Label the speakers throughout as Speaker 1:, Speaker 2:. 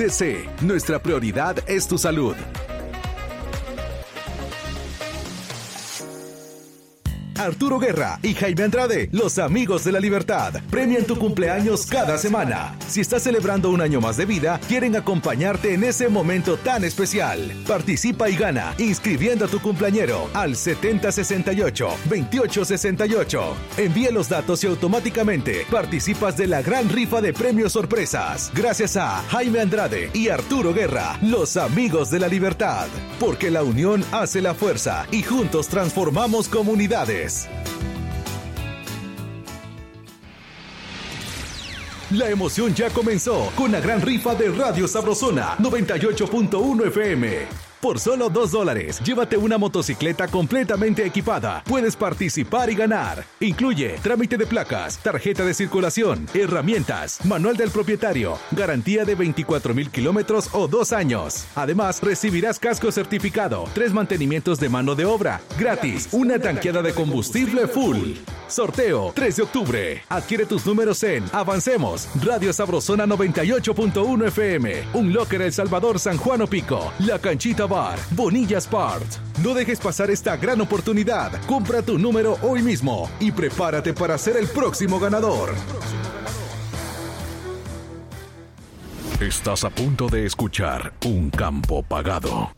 Speaker 1: TC, nuestra prioridad es tu salud. Arturo Guerra y Jaime Andrade, los amigos de la libertad, premian tu cumpleaños cada semana. Si estás celebrando un año más de vida, quieren acompañarte en ese momento tan especial. Participa y gana inscribiendo a tu cumpleañero al 7068-2868. Envía los datos y automáticamente participas de la gran rifa de premios sorpresas. Gracias a Jaime Andrade y Arturo Guerra, los amigos de la libertad. Porque la unión hace la fuerza y juntos transformamos comunidades. La emoción ya comenzó con la gran rifa de Radio Sabrosona 98.1 FM. Por solo $2, llévate una motocicleta completamente equipada. Puedes participar y ganar. Incluye trámite de placas, tarjeta de circulación, herramientas, manual del propietario, garantía de 24,000 kilómetros o 2 años. Además, recibirás casco certificado, 3 mantenimientos de mano de obra, gratis, una tanqueada de combustible full. Sorteo 3 de octubre. Adquiere tus números en Avancemos, Radio Sabrosona 98.1 FM, Un Locker El Salvador, San Juan Opico, La Canchita Bar, Bonilla Sport. No dejes pasar esta gran oportunidad. Compra tu número hoy mismo y prepárate para ser el próximo ganador. Estás a punto de escuchar Un Campo Pagado.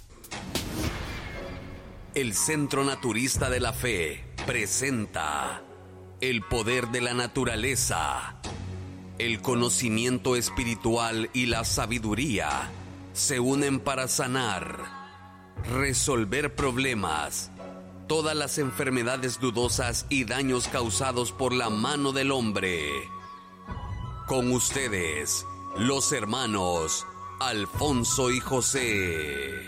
Speaker 2: El Centro Naturista de la Fe presenta el poder de la naturaleza. El conocimiento espiritual y la sabiduría se unen para sanar, resolver problemas, todas las enfermedades dudosas y daños causados por la mano del hombre. Con ustedes, los hermanos Alfonso y José.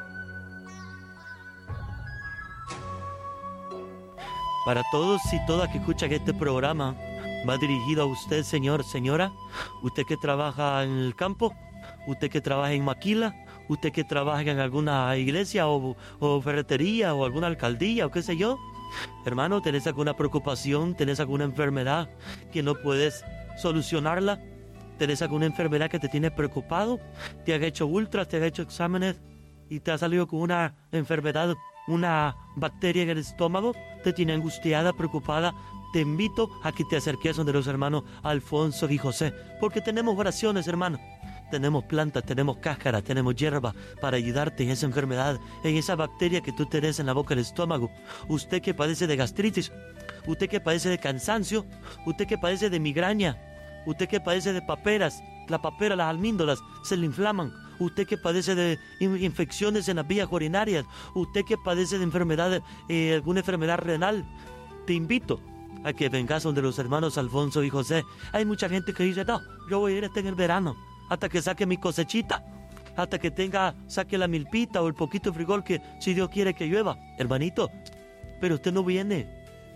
Speaker 3: Para todos y todas que escuchan este programa, va dirigido a usted, señor, señora, usted que trabaja en el campo, usted que trabaja en maquila, usted que trabaja en alguna iglesia o ferretería o alguna alcaldía o qué sé yo. Hermano, ¿tenés alguna preocupación? ¿Tenés alguna enfermedad que no puedes solucionarla? ¿Tenés alguna enfermedad que te tiene preocupado? ¿Te has hecho ultras, te has hecho exámenes y te ha salido con una enfermedad, una bacteria en el estómago? ¿Te tiene angustiada, preocupada? Te invito a que te acerques donde los hermanos Alfonso y José, porque tenemos oraciones, hermano. Tenemos plantas, tenemos cáscaras, tenemos hierba para ayudarte en esa enfermedad, en esa bacteria que tú tenés en la boca del estómago. Usted que padece de gastritis, usted que padece de cansancio, usted que padece de migraña, usted que padece de paperas, la papera, las almíndolas se le inflaman. Usted que padece de infecciones en las vías urinarias, usted que padece de enfermedad, alguna enfermedad renal, te invito a que vengas donde los hermanos Alfonso y José. Hay mucha gente que dice, no, yo voy a ir hasta en el verano, hasta que saque mi cosechita, hasta que saque la milpita o el poquito de frijol que si Dios quiere que llueva. Hermanito, pero usted no viene,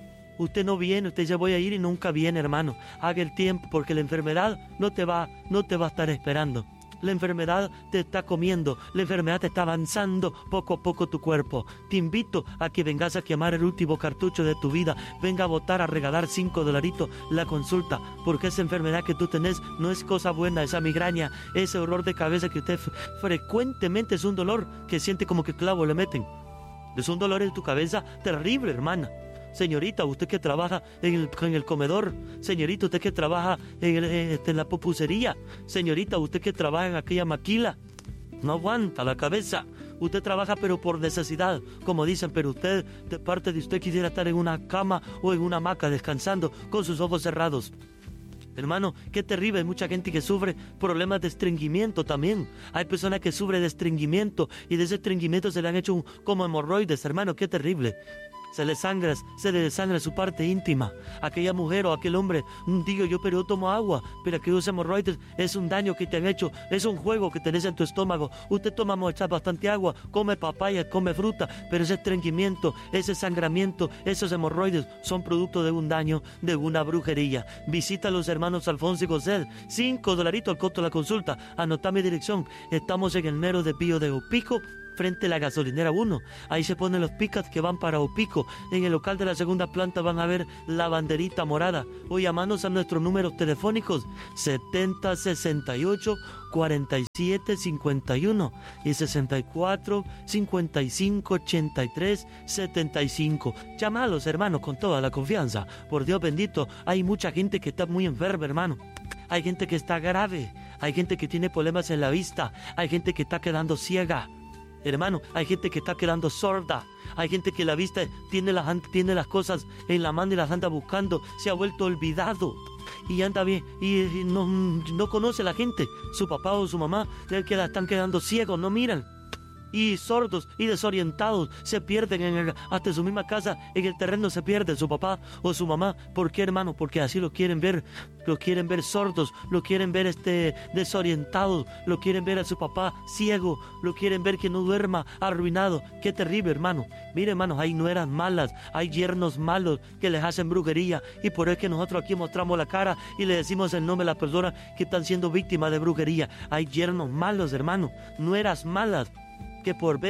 Speaker 3: usted ya voy a ir y nunca viene, hermano. Haga el tiempo, porque la enfermedad no te va a estar esperando. La enfermedad te está comiendo, la enfermedad te está avanzando poco a poco tu cuerpo. Te invito a que vengas a quemar el último cartucho de tu vida. Venga a votar, a regalar $5 la consulta, porque esa enfermedad que tú tenés no es cosa buena. Esa migraña, ese dolor de cabeza que usted frecuentemente es un dolor que siente como que clavo le meten. Es un dolor en tu cabeza terrible, hermana. Señorita, usted que trabaja en el comedor. Señorita, usted que trabaja en la pupusería. Señorita, usted que trabaja en aquella maquila. No aguanta la cabeza. Usted trabaja pero por necesidad, como dicen, pero usted, de parte de usted, quisiera estar en una cama o en una hamaca descansando con sus ojos cerrados. Hermano, qué terrible. Hay mucha gente que sufre problemas de estreñimiento también. Hay personas que sufren de estreñimiento y de ese estreñimiento se le han hecho como hemorroides. Hermano, qué terrible. Se le desangra su parte íntima. Aquella mujer o aquel hombre, digo yo, pero yo tomo agua, pero aquellos hemorroides es un daño que te han hecho, es un juego que tenés en tu estómago. Usted toma bastante agua, come papaya, come fruta, pero ese estreñimiento, ese sangramiento, esos hemorroides son producto de un daño, de una brujería. Visita a los hermanos Alfonso y José, $5 al costo de la consulta. Anota mi dirección. Estamos en el mero de Pío de Opico, frente a la gasolinera 1. Ahí se ponen los pickups que van para Opico. En el local de la segunda planta van a ver la banderita morada. O llamanos a nuestros números telefónicos 7068 47 51 y 64 55 83 75. Llámalos, hermano, con toda la confianza. Por Dios bendito, hay mucha gente que está muy enferma, hermano. Hay gente que está grave. Hay gente que tiene problemas en la vista. Hay gente que está quedando ciega. Hermano, hay gente que está quedando sorda. Hay gente que la vista tiene las cosas en la mano y las anda buscando. Se ha vuelto olvidado. Y anda bien, y no conoce a la gente, su papá o su mamá, que la están quedando ciegos, no miran. Y sordos y desorientados, se pierden hasta su misma casa, en el terreno se pierde su papá o su mamá. ¿Por qué, hermano? Porque así lo quieren ver sordos, lo quieren ver desorientados, lo quieren ver a su papá ciego, lo quieren ver que no duerma, arruinado. Qué terrible, hermano. Mire, hermanos, hay nueras malas, hay yernos malos que les hacen brujería, y por eso es que nosotros aquí mostramos la cara y le decimos el nombre de las personas que están siendo víctimas de brujería. Hay yernos malos, hermano, nueras malas, que por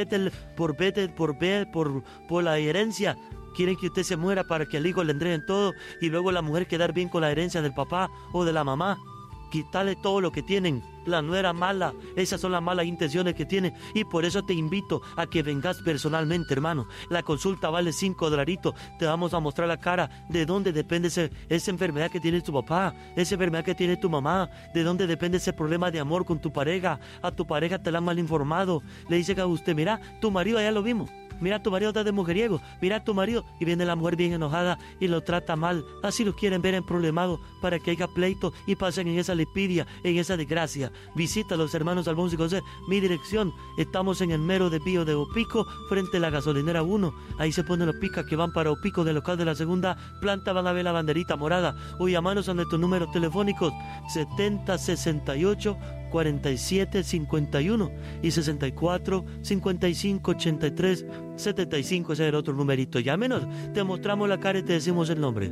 Speaker 3: la herencia quieren que usted se muera para que el hijo le entreguen todo, y luego la mujer quedar bien con la herencia del papá o de la mamá, quitarle todo lo que tienen. La nuera mala, esas son las malas intenciones que tienen, y por eso te invito a que vengas personalmente, hermano. La consulta vale $5. Te vamos a mostrar la cara de dónde depende esa enfermedad que tiene tu papá, esa enfermedad que tiene tu mamá, de dónde depende ese problema de amor con tu pareja. A tu pareja te la han mal informado, le dicen a usted: mira, tu marido, ya lo vimos, mira, tu marido está de mujeriego, mira tu marido, y viene la mujer bien enojada y lo trata mal. Así lo quieren ver en problemado, para que haya pleito y pasen en esa lipidia, en esa desgracia. Visita a los hermanos Alfonso y José. Mi dirección: estamos en el mero desvío de Opico, frente a la gasolinera 1. Ahí se ponen los picas que van para Opico, del local de la segunda planta van a ver la banderita morada. O llamanos a nuestros números telefónicos 7068 47 51 y 64 55 83 75. Ese es el otro numerito. Llámenos, te mostramos la cara y te decimos el nombre.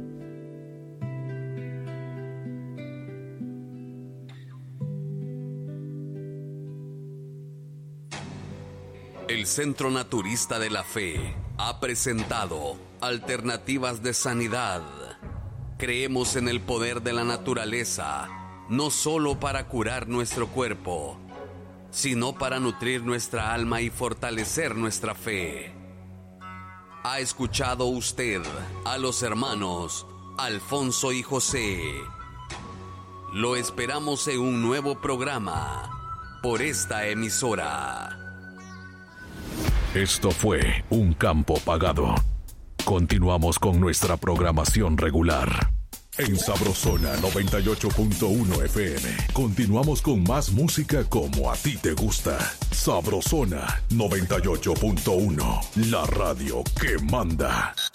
Speaker 2: El Centro Naturista de la Fe ha presentado Alternativas de Sanidad. Creemos en el poder de la naturaleza, no solo para curar nuestro cuerpo, sino para nutrir nuestra alma y fortalecer nuestra fe. ¿Ha escuchado usted a los hermanos Alfonso y José? Lo esperamos en un nuevo programa por esta emisora.
Speaker 1: Esto fue Un Campo Pagado. Continuamos con nuestra programación regular. En Sabrosona 98.1 FM. Continuamos con más música como a ti te gusta. Sabrosona 98.1. La radio que manda.